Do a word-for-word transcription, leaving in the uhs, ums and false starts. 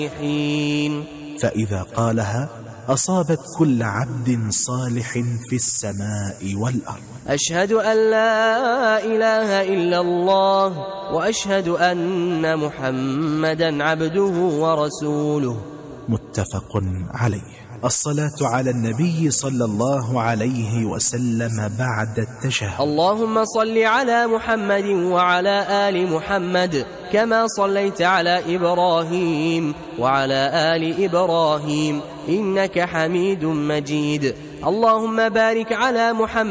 فإذا قالها أصابت كل عبد صالح في السماء والأرض. أشهد أن لا إله إلا الله وأشهد أن محمدا عبده ورسوله. متفق عليه. الصلاة على النبي صلى الله عليه وسلم بعد التشهد. اللهم صل على محمد وعلى آل محمد كما صليت على إبراهيم وعلى آل إبراهيم إنك حميد مجيد. اللهم بارك على محمد